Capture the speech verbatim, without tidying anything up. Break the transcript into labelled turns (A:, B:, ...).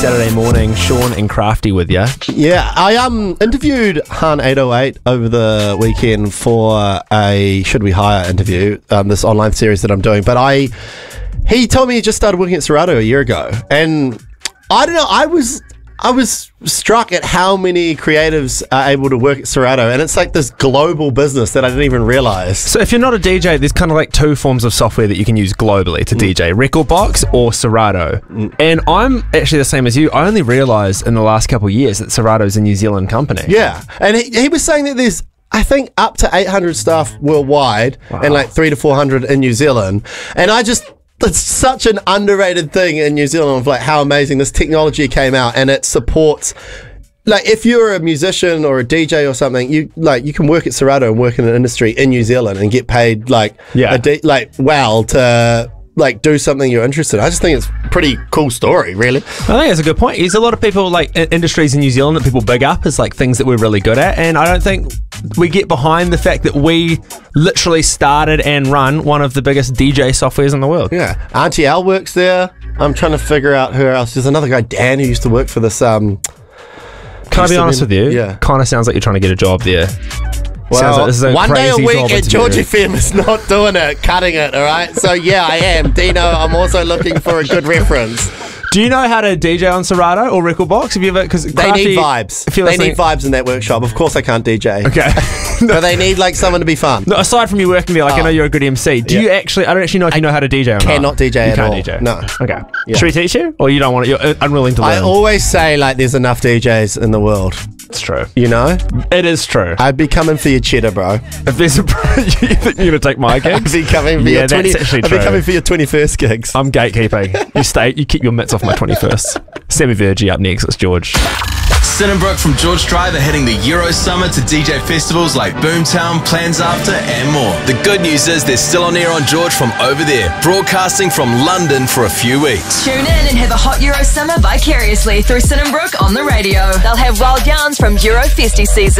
A: Saturday morning, Sean and Crafty with you.
B: Yeah, I um interviewed Han eight oh eight over the weekend for a Should We Hire interview, um, this online series that I'm doing. But I, he told me he just started working at Serato a year ago, and I don't know. I was I was struck at how many creatives are able to work at Serato, and it's like this global business that I didn't even realize.
A: So if you're not a D J, there's kind of like two forms of software that you can use globally to mm. D J, Rekordbox or Serato. Mm. And I'm actually the same as you. I only realised in the last couple of years that Serato's a New Zealand company.
B: Yeah, and he, he was saying that there's, I think, up to eight hundred staff worldwide, wow. and like three to four hundred in New Zealand. And I just... It's such an underrated thing in New Zealand of like how amazing this technology came out, and it supports, like, if you're a musician or a D J or something, you like you can work at Serato and work in an industry in New Zealand and get paid like
A: yeah.
B: a D, like well to like do something you're interested in. I just think it's a pretty cool story, really.
A: I think it's a good point. There's a lot of people like in industries in New Zealand that people big up as like things that we're really good at, and I don't think we get behind the fact that we literally started and run one of the biggest D J softwares in the world.
B: Yeah, Auntie Al works there. I'm trying to figure out who else. There's another guy, Dan, who used to work for this. Um,
A: Can I be honest
B: been,
A: with you?
B: Yeah.
A: Kind of sounds like you're trying to get a job there.
B: Well,
A: like this is a
B: one day a
A: crazy
B: week at George
A: interview.
B: F M is not doing it, cutting it, all right? So, yeah, I am. Dino, I'm also looking for a good reference.
A: Do you know how to D J on Serato or Rekordbox? Have you ever? Because
B: they need vibes. They listening, need vibes in that workshop. Of course, I can't D J.
A: Okay,
B: but they need like someone to be fun.
A: No, aside from you working there, like oh. I know you're a good M C. Do yeah. you actually? I don't actually know if you know how to D J or not.
B: Cannot D J
A: you
B: at
A: can't
B: all.
A: D J.
B: No.
A: Okay.
B: Yeah.
A: Should we teach you, or you don't want it? You're unwilling to learn.
B: I always say like there's enough D Js in the world.
A: It's true.
B: You know?
A: It is true.
B: I'd be coming for your cheddar, bro.
A: If there's a you think you're gonna take my gigs?
B: I'd be coming for
A: yeah,
B: your twenty.
A: That's
B: I'd
A: true.
B: be coming for your twenty-first gigs.
A: I'm gatekeeping. You stay. You keep your mitts off my twenty-first. Sammy Virgie up next. It's George.
C: Cinebrook from George Drive are heading the Euro Summer to D J festivals like Boomtown, Plans After and more. The good news is they're still on air on George from over there, broadcasting from London for a few weeks.
D: Tune in and have a hot Euro Summer vicariously through Cinebrook on the radio. They'll have wild yarns from Euro Festy season.